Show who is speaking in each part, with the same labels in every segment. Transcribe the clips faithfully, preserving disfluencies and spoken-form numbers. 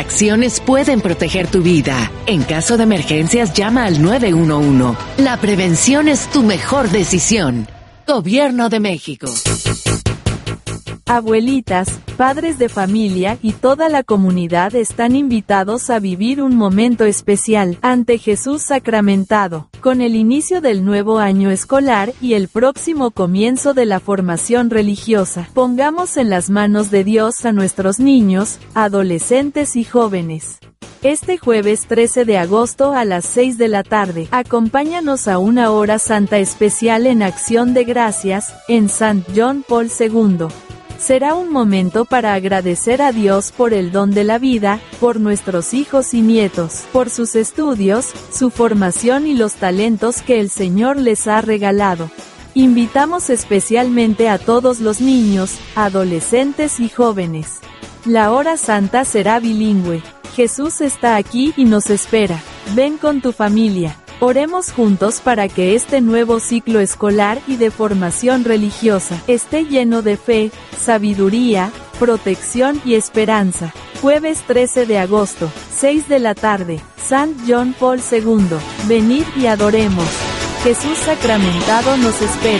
Speaker 1: acciones pueden proteger tu vida. En caso de emergencias, llama al nueve uno uno. La prevención es tu mejor decisión. Gobierno de México.
Speaker 2: Abuelitas, padres de familia y toda la comunidad están invitados a vivir un momento especial ante Jesús sacramentado, con el inicio del nuevo año escolar y el próximo comienzo de la formación religiosa. Pongamos en las manos de Dios a nuestros niños, adolescentes y jóvenes. Este jueves trece de agosto a las seis de la tarde, acompáñanos a una hora santa especial en Acción de Gracias, en San John Paul segundo. Será un momento para agradecer a Dios por el don de la vida, por nuestros hijos y nietos, por sus estudios, su formación y los talentos que el Señor les ha regalado. Invitamos especialmente a todos los niños, adolescentes y jóvenes. La hora santa será bilingüe. Jesús está aquí y nos espera. Ven con tu familia. Oremos juntos para que este nuevo ciclo escolar y de formación religiosa esté lleno de fe, sabiduría, protección y esperanza. Jueves trece de agosto, seis de la tarde, San John Paul segundo. Venid y adoremos. Jesús sacramentado nos espera.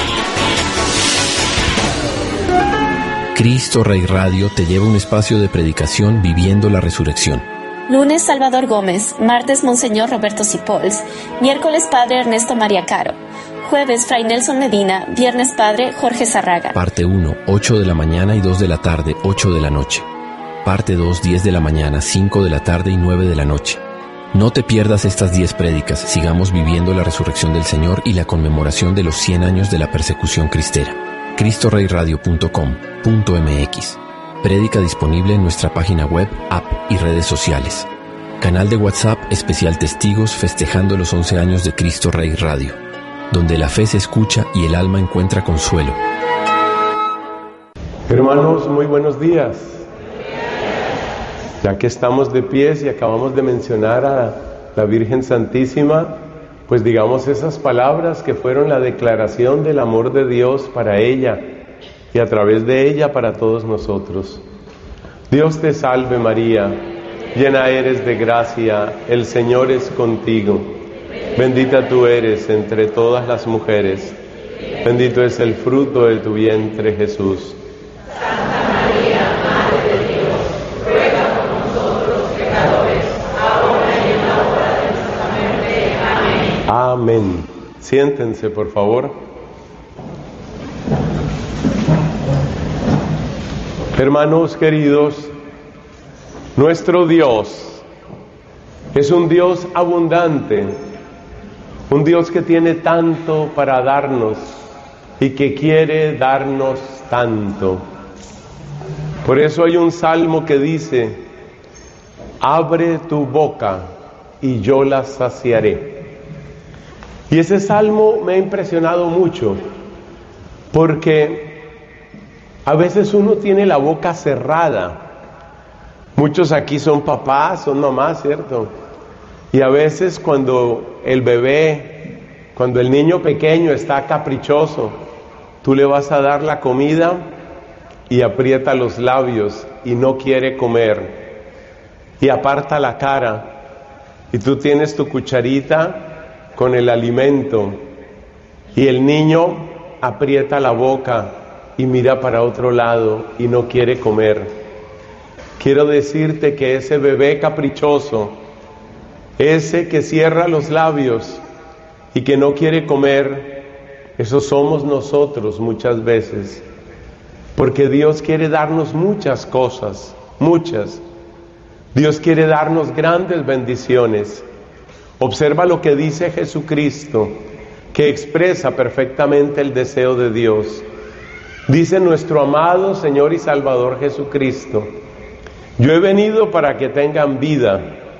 Speaker 3: Cristo Rey Radio te lleva a un espacio de predicación viviendo la resurrección.
Speaker 4: Lunes, Salvador Gómez. Martes, Monseñor Roberto Sipols. Miércoles, Padre Ernesto María Caro. Jueves, Fray Nelson Medina. Viernes, Padre Jorge Zarraga.
Speaker 3: Parte uno, ocho de la mañana y dos de la tarde, ocho de la noche. Parte dos, diez de la mañana, cinco de la tarde y nueve de la noche. No te pierdas estas diez prédicas. Sigamos viviendo la resurrección del Señor y la conmemoración de los cien años de la persecución cristera. cristo rey radio punto com punto m x. Prédica disponible en nuestra página web, app y redes sociales. Canal de WhatsApp especial Testigos festejando los once años de Cristo Rey Radio, donde la fe se escucha y el alma encuentra consuelo.
Speaker 5: Hermanos, muy buenos días. Ya que estamos de pies y acabamos de mencionar a la Virgen Santísima, pues digamos esas palabras que fueron la declaración del amor de Dios para ella y a través de ella para todos nosotros. Dios te salve María, llena eres de gracia, el Señor es contigo. Bendita tú eres entre todas las mujeres, bendito es el fruto de tu vientre Jesús.
Speaker 6: Santa María, Madre de Dios, ruega por nosotros pecadores, ahora y en la hora de nuestra muerte. Amén.
Speaker 5: Amén. Siéntense, por favor. Hermanos queridos, nuestro Dios es un Dios abundante, un Dios que tiene tanto para darnos y que quiere darnos tanto. Por eso hay un salmo que dice: abre tu boca y yo la saciaré. Y ese salmo me ha impresionado mucho, porque a veces uno tiene la boca cerrada. Muchos aquí son papás, son mamás, ¿cierto? Y a veces cuando el bebé, cuando el niño pequeño está caprichoso, tú le vas a dar la comida y aprieta los labios y no quiere comer y aparta la cara, y tú tienes tu cucharita con el alimento y el niño aprieta la boca y mira para otro lado y no quiere comer. Quiero decirte que ese bebé caprichoso, ese que cierra los labios y que no quiere comer, eso somos nosotros muchas veces, porque Dios quiere darnos muchas cosas, muchas. Dios quiere darnos grandes bendiciones. Observa lo que dice Jesucristo, que expresa perfectamente el deseo de Dios. Dice nuestro amado Señor y Salvador Jesucristo: yo he venido para que tengan vida,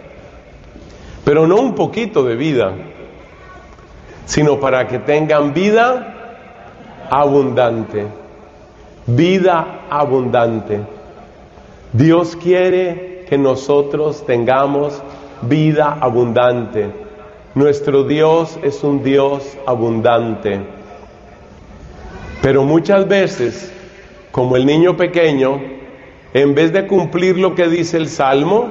Speaker 5: pero no un poquito de vida, sino para que tengan vida abundante. Vida abundante. Dios quiere que nosotros tengamos vida abundante. Nuestro Dios es un Dios abundante. Pero muchas veces, como el niño pequeño, en vez de cumplir lo que dice el Salmo,